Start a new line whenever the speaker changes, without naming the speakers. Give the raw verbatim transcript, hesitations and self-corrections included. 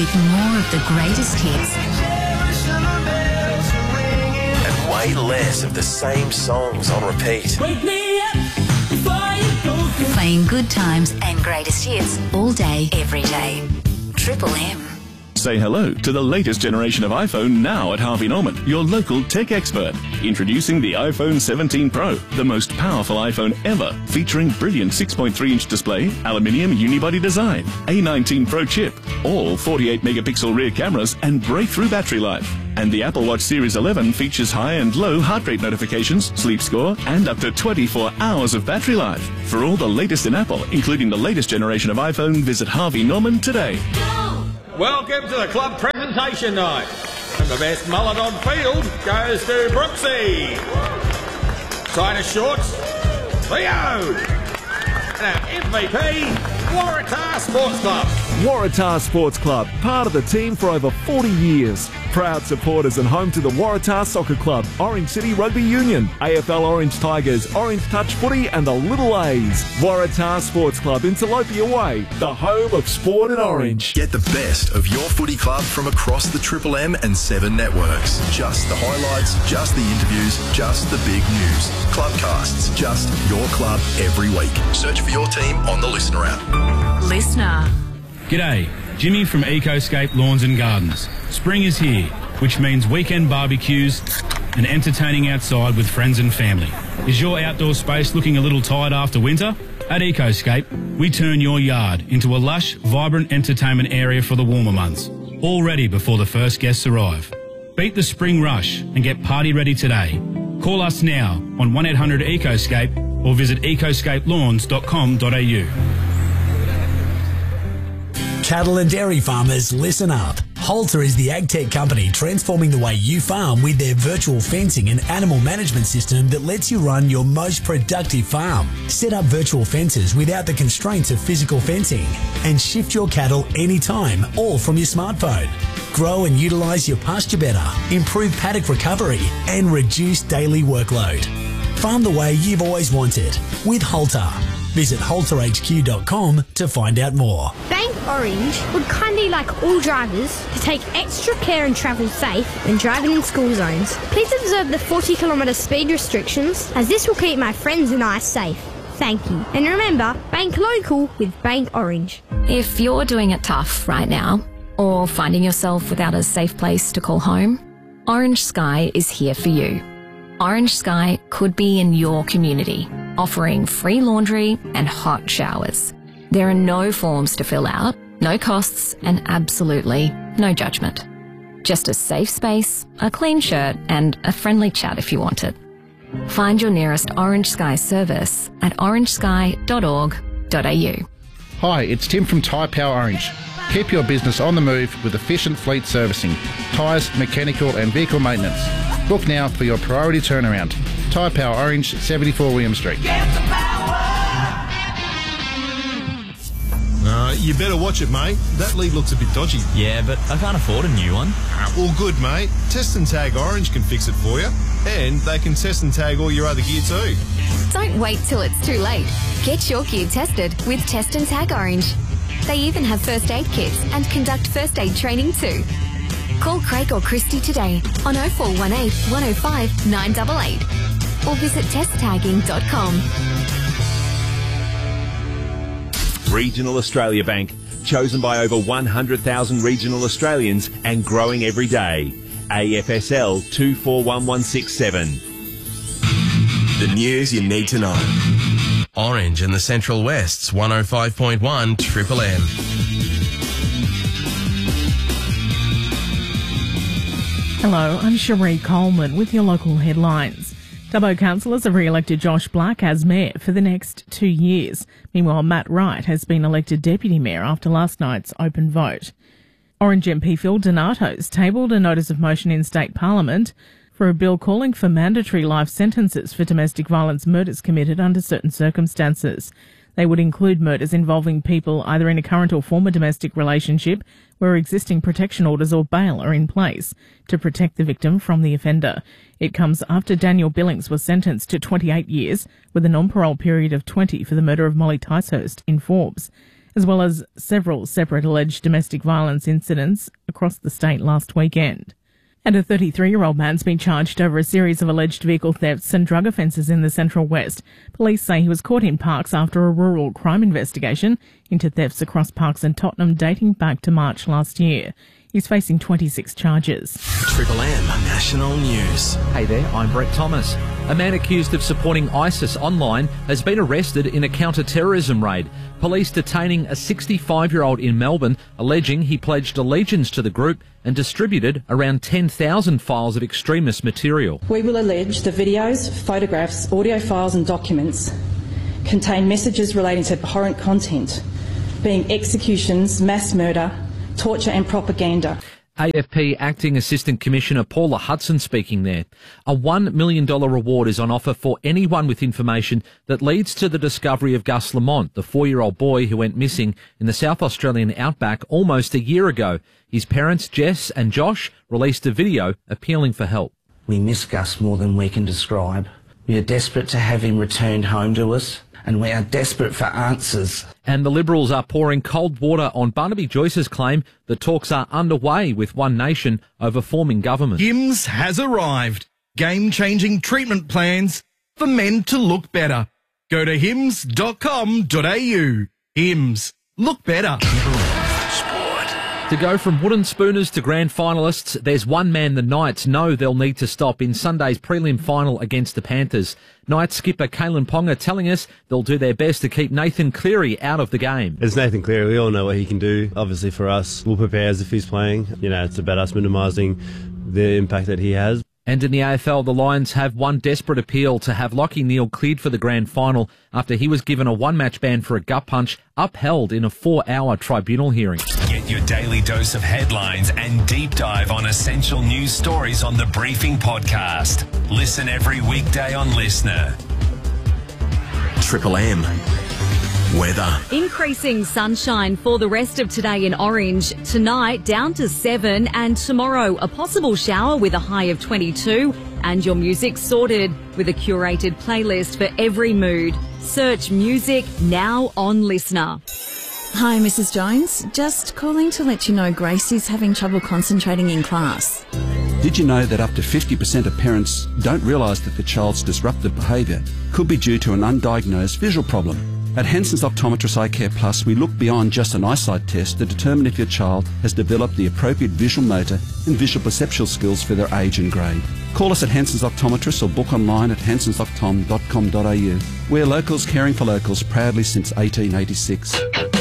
with more of the greatest hits.
And way less of the same songs on repeat.
Wake me up before you go.
Playing good times and greatest hits all day, every day. Triple M.
Say hello to the latest generation of iPhone now at Harvey Norman, your local tech expert. Introducing the iPhone seventeen Pro, the most powerful iPhone ever, featuring brilliant six point three inch display, aluminium unibody design, A nineteen Pro chip, all forty-eight megapixel rear cameras and breakthrough battery life. And the Apple Watch Series eleven features high and low heart rate notifications, sleep score, and up to twenty-four hours of battery life. For all the latest in Apple, including the latest generation of iPhone, visit Harvey Norman today.
Welcome to the club presentation night. And the best mullet on field goes to Brooksy. Sign of shorts, Leo. And our M V P, Waratah Sports Club.
Waratah Sports Club, part of the team for over forty years. Proud supporters and home to the Waratah Soccer Club, Orange City Rugby Union, A F L Orange Tigers, Orange Touch Footy and the Little A's. Waratah Sports Club in Tilapia Way, the home of sport in Orange.
Get the best of your footy club from across the Triple M and Seven networks. Just the highlights, just the interviews, just the big news. Clubcasts, just your club every week. Search for your team on the Listener app.
Listener.
G'day, Jimmy from Ecoscape Lawns and Gardens. Spring is here, which means weekend barbecues and entertaining outside with friends and family. Is your outdoor space looking a little tired after winter? At Ecoscape, we turn your yard into a lush, vibrant entertainment area for the warmer months, all ready before the first guests arrive. Beat the spring rush and get party ready today. Call us now on one eight hundred Ecoscape or visit ecoscape lawns dot com dot a u.
Cattle and dairy farmers, listen up. Halter is the ag-tech company transforming the way you farm with their virtual fencing and animal management system that lets you run your most productive farm. Set up virtual fences without the constraints of physical fencing and shift your cattle anytime, all from your smartphone. Grow and utilise your pasture better, improve paddock recovery and reduce daily workload. Farm the way you've always wanted with Halter. Visit halter h q dot com to find out more.
Bank Orange would kindly like all drivers to take extra care and travel safe when driving in school zones. Please observe the forty kilometre speed restrictions, as this will keep my friends and I safe. Thank you. And remember, bank local with Bank Orange.
If you're doing it tough right now, or finding yourself without a safe place to call home, Orange Sky is here for you. Orange Sky could be in your community, offering free laundry and hot showers. There are no forms to fill out, no costs, and absolutely no judgment. Just a safe space, a clean shirt, and a friendly chat if you want it. Find your nearest Orange Sky service at orange sky dot org dot a u.
Hi, it's Tim from Tyre Power Orange. Keep your business on the move with efficient fleet servicing, tyres, mechanical and vehicle maintenance. Book now for your priority turnaround. Tyre Power Orange, seventy-four William Street.
Uh, you better watch it, mate. That lead looks a bit dodgy.
Yeah, but I can't afford a new one.
Uh, all good, mate. Test and Tag Orange can fix it for you. And they can test and tag all your other gear too.
Don't wait till it's too late. Get your gear tested with Test and Tag Orange. They even have first aid kits and conduct first aid training too. Call Craig or Christy today on oh four one eight, one oh five, nine eight eight or visit test tagging dot com.
Regional Australia Bank, chosen by over one hundred thousand regional Australians and growing every day. A F S L two four one one six seven.
The news you need to know.
Orange in the Central West's one oh five point one Triple M.
Hello, I'm Cherie Coleman with your local headlines. Dubbo councillors have re-elected Josh Black as mayor for the next two years. Meanwhile, Matt Wright has been elected deputy mayor after last night's open vote. Orange M P Phil Donatos tabled a notice of motion in state parliament for a bill calling for mandatory life sentences for domestic violence murders committed under certain circumstances. They would include murders involving people either in a current or former domestic relationship where existing protection orders or bail are in place to protect the victim from the offender. It comes after Daniel Billings was sentenced to twenty-eight years with a non-parole period of twenty for the murder of Molly Ticehurst in Forbes. as well as several separate alleged domestic violence incidents across the state last weekend. And a thirty-three-year-old man's been charged over a series of alleged vehicle thefts and drug offences in the Central West. Police say he was caught in Parkes after a rural crime investigation into thefts across Parkes and Tottenham dating back to March last year. He's facing twenty-six charges.
Triple M National News.
Hey there, I'm Brett Thomas. A man accused of supporting ISIS online has been arrested in a counter-terrorism raid. Police detaining a sixty-five-year-old in Melbourne, alleging he pledged allegiance to the group and distributed around ten thousand files of extremist material.
We will allege the videos, photographs, audio files and documents contain messages relating to abhorrent content, being executions, mass murder, torture and propaganda.
A F P Acting Assistant Commissioner Paula Hudson speaking there. A one million dollars reward is on offer for anyone with information that leads to the discovery of Gus Lamont, the four-year-old boy who went missing in the South Australian outback almost a year ago. His parents, Jess and Josh, released a video appealing for help.
We miss Gus more than we can describe. We are desperate to have him returned home to us, and we are desperate for answers.
And the Liberals are pouring cold water on Barnaby Joyce's claim that talks are underway with One Nation over forming government.
HIMS has arrived. Game-changing treatment plans for men to look better. Go to hims dot com dot a u. HIMS. Look better.
To go from wooden spooners to grand finalists, there's one man the Knights know they'll need to stop in Sunday's prelim final against the Panthers. Knights skipper Kalen Ponga telling us they'll do their best to keep Nathan Cleary out of the game.
It's Nathan Cleary. We all know what he can do. Obviously for us, we'll prepare as if he's playing. You know, it's about us minimising the impact that he has.
And in the A F L, the Lions have one desperate appeal to have Lachie Neale cleared for the grand final after he was given a one-match ban for a gut punch upheld in a four-hour tribunal hearing.
Get your daily dose of headlines and deep dive on essential news stories on the Briefing Podcast. Listen every weekday on Listener. Triple M. Weather.
Increasing sunshine for the rest of today in Orange. Tonight down to seven, and tomorrow a possible shower with a high of twenty-two. And your music sorted with a curated playlist for every mood. Search music now on Listener.
Hi, Missus Jones. Just calling to let you know Gracie's having trouble concentrating in class.
Did you know that up to fifty percent of parents don't realise that the child's disruptive behaviour could be due to an undiagnosed visual problem? At Henson's Optometrists Eye Care Plus, we look beyond just an eyesight test to determine if your child has developed the appropriate visual motor and visual perceptual skills for their age and grade. Call us at Henson's Optometrists or book online at hensons optom dot com dot a u. We're locals caring for locals proudly since eighteen eighty-six.